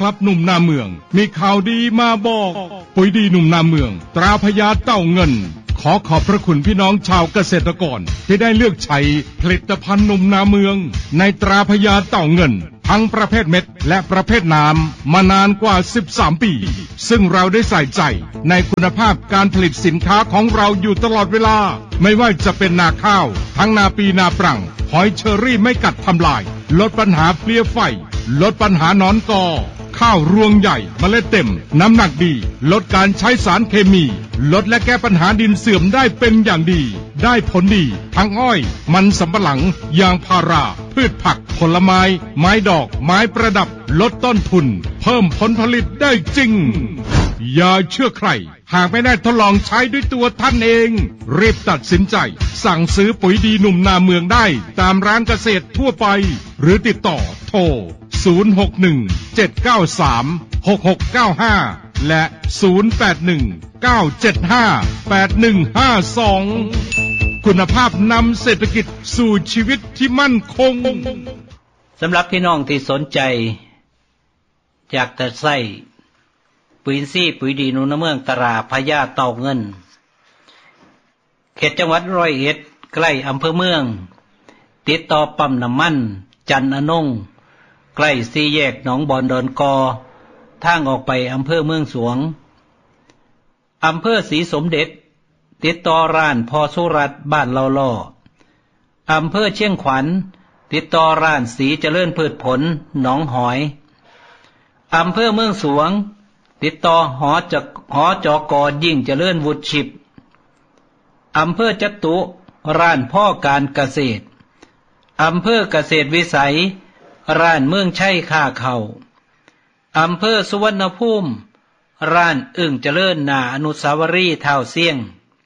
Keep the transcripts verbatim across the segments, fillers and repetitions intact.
ครับหนุ่มนาเมืองมีข่าวดีมาบอกปุ๋ยดีหนุ่มนาเมืองตราพญาเต่าเงินขอขอบพระคุณพี่น้องชาวเกษตรกรที่ได้เลือกใช้ผลิตภัณฑ์หนุ่มนาเมืองในตราพญาเต่าเงินทั้งประเภทเม็ดและประเภทน้ำมานานกว่าสิบสามปีซึ่งเราได้ใส่ใจในคุณภาพการผลิตสินค้าของเราอยู่ตลอดเวลาไม่ว่าจะเป็นนาข้าวทั้งนาปีนาปรังหอยเชอรี่ไม่กัดทำลายลดปัญหาเพลี้ยไฟลดปัญหาหนอนกอข้าวรวงใหญ่เมล็ดเต็มน้ำหนักดีลดการใช้สารเคมีลดและแก้ปัญหาดินเสื่อมได้เป็นอย่างดีได้ผลดีทั้งอ้อยมันสำปะหลังยางพาราพืชผักผลไม้ไม้ดอกไม้ประดับลดต้นทุนเพิ่มผลผลิตได้จริงอย่าเชื่อใครหากไม่ได้ทดลองใช้ด้วยตัวท่านเองรีบตัดสินใจสั่งซื้อปุ๋ยดีหนุ่มนาเมืองได้ตามร้านเกษตรทั่วไปหรือติดต่อโทรศูนย์ หก หนึ่ง เจ็ด เก้า สาม หก หก เก้า ห้าและศูนย์ แปด หนึ่ง เก้า เจ็ด ห้า แปด หนึ่ง ห้า สองคุณภาพนำเศรษฐกิจสู่ชีวิตที่มั่นคงสำหรับพี่น้องที่สนใจอยากจะใส่ปุ๋ยอินทรีย์ปุ๋ยดีหนุ่มนาเมืองตราพญาเต่าเงินเขตจังหวัดร้อยเอ็ดใกล้อำเภอเมืองติดต่อปั๊มน้ำมันจันอนงใกล้สี่แยกหนองบอนดอนกอทางออกไปอำเภอเมืองสวงอำเภอศรีสมเด็จติดต่อร้านพอสุรัตน์บ้านเลาล่ออำเภอเชียงขวัญติดต่อร้านสีเจริญพืชผลหนองหอยอำเภอเมืองสวงติดต่อหอจหอจกยิ่งเจริญวุฒิชิปอำเภอจตุร้านพ่อการเกษตรอำเภอเกษตรวิสัยร้านเมืองชัยค่าเขาอำเภอสุวรรณภูมิร้านอึ่งเจริญนาอนุสาวรีย์เท้าเสี่ยง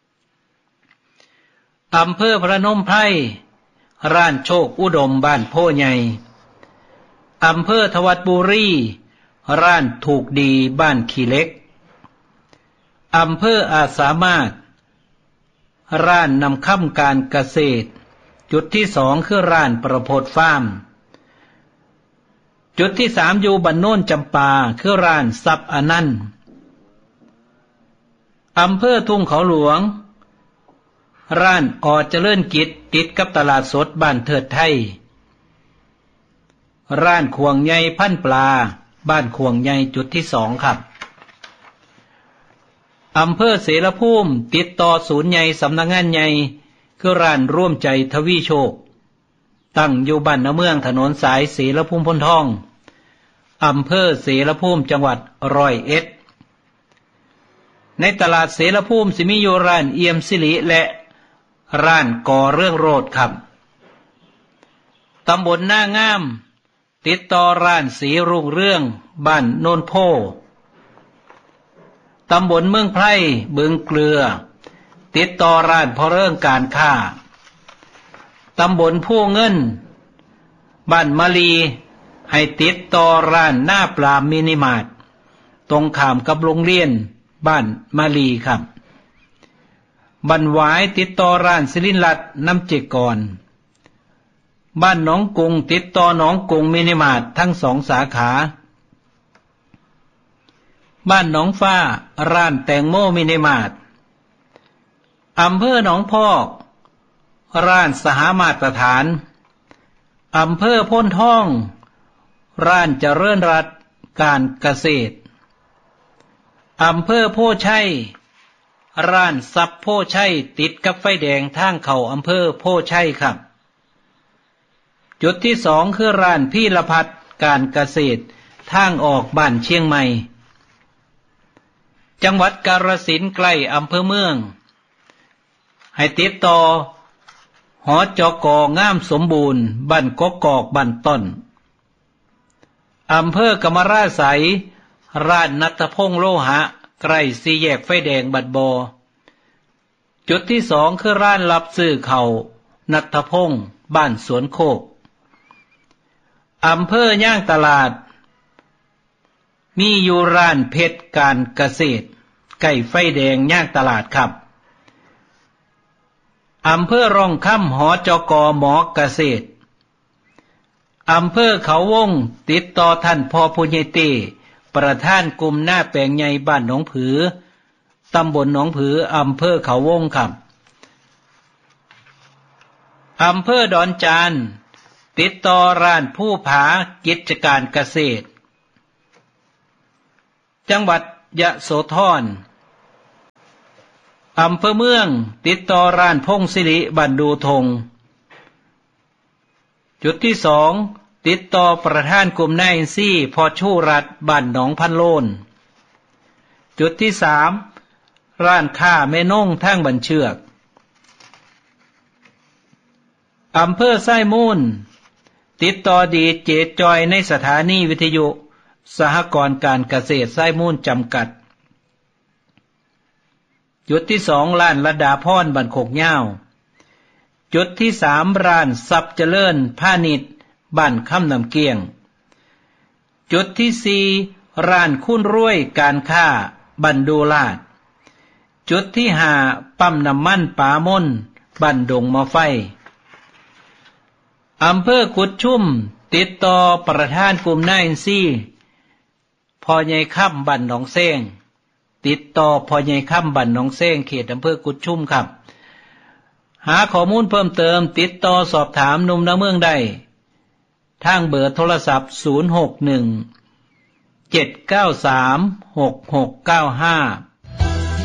อำเภอพระนมไพรร้านโชคอุดมบ้านโพใหญ่อำเภอทวัดบุรีร้านถูกดีบ้านขี้เล็กอำเภออาจสามารถร้านนำค่ำการเกษตรจุดที่สองคือร้านประโพธฟาร์มจุดที่สามอยู่บ้านโน่นจำปาคือร้านทรัพย์อนันต์อำเภอทุ่งเขาหลวงร้านออเจริญกิจติดกับตลาดสดบ้านเทิดไทยร้านขวงใหญ่พันปลาบ้านขวงใหญ่จุดที่สองครับอำเภอเสรภูมิติดต่อศูนย์ใหญ่สำนักงานใหญ่คือร้านร่วมใจทวีโชคตั้งอยู่บ้านนาเมืองถนนสายเสรภูมิพ้นทองอำเภอเสรภูมิจังหวัดร้อยเอ็ดในตลาดเสรภูมิสิมีอยู่ร้านเอี่ยมสิริและร้านก่อเรื่องโรดครับตำบลหน้างามติดต่อร้านสีรุ่งเรื่องบ้านโนนโพตำบลเมืองไพรบึงเกลือติดต่อร้านพอเรื่องการค้าตำบลผู้เงินบ้านมะลีให้ติดต่อร้านหน้าปลามินิมาร์ทตรงข้ามกับโรงเรียนบ้านมะลีครับบ้านหวายติดต่อร้านศิรินรัตน์น้ำจิกกรบ้านหนองกุงติดต่อหนองกุงมินิมาร์ททั้งสองสาขาบ้านหนองฟ้าร้านแตงโมมินิมาร์ทอำเภอหนองพอกร้านสหมาตรฐานอำเภอพ้นท่องร้านเจริญรัตน์การเกษตรอำเภอโพชัยร้านซับโพชัยติดกับไฟแดงทางเข้าอำเภอโพชัยครับจุดที่สองคือร้านพี่ละพัดการเกษตรทางออกบ้านเชียงใหม่จังหวัดกาฬสินธุ์ใกล้อำเภอเมืองให้ติดต่อหอจกงามสมบูรณ์บ้านกกอกบ้านต้นอำเภอกำมะราไสยร้านณัฐพงษ์โลหะใกล้สี่แยกไฟแดงบัดบอจุดที่สองคือร้านรับซื้อเขาณัฐพงษ์บ้านสวนโคกอำเภอย่างตลาดมีอยู่ร้านเพชรการเกษตรใกล้ไฟแดงย่างตลาดครับอำเภอร่องค่ำหอจกหมอเกษตร อำเภอเขาวงติดต่อท่านพ่อผู้ใหญ่เต้ประธานกลุ่มหน้าแปลงใหญ่บ้านหนองผือตำบลหนองผืออำเภอเขาวงครับอำเภอดอนจานติดต่อร้านผู้ผากิจการเกษตรจังหวัดยะโสธรอำเภอเมืองติดต่อร้านพงศิริบันดูธงจุดที่สองติดต่อประธานกลุ่มนายอินซี่พอชูรัฐบ้านหนองพันโลนจุดที่สามร้านค้าแม่นงทางบันเชือกอำเภอไส้มูลติดต่อดีเจจอยในสถานีวิทยุสหกรณ์การเกษตรไส้มูลจำกัดจุดที่สองร้านระดาพรบันโคกเหย้าจุดที่สามร้านทรัพย์เจริญพาณิชย์บ้านค่ำนำเกียงจุดที่สี่ร้านคุ้นรวยการค้าบันดูลาดจุดที่ห้าปั๊มน้ำมันป่ามนบันดงมะไฟอำเภอกุดชุ่มติดต่อประธานกลุ่มนายอินซี่พอใหญ่ค่ำบันหนองเซ้งติดต่อพอใหญ่ค่ำบันหนองเซ้งเขตอำเภอกุดชุ่มครับหาข้อมูลเพิ่มเติมติดต่อสอบถามหนุ่มนาเมืองได้ทางเบอร์โทรศัพท์ศูนย์ หก หนึ่ง เจ็ด เก้า สาม หก หก เก้า ห้า